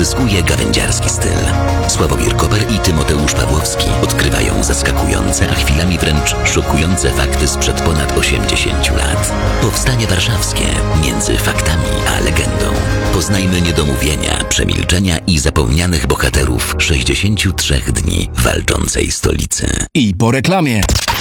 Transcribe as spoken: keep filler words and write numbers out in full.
odzyskuje gawędziarski styl. Sławomir Koper i Tymoteusz Pawłowski odkrywają zaskakujące, a chwilami wręcz szokujące fakty sprzed ponad osiemdziesięciu lat. Powstanie warszawskie między faktami a legendą. Poznajmy niedomówienia, przemilczenia i zapomnianych bohaterów sześćdziesięciu trzech dni walczącej stolicy. I po reklamie.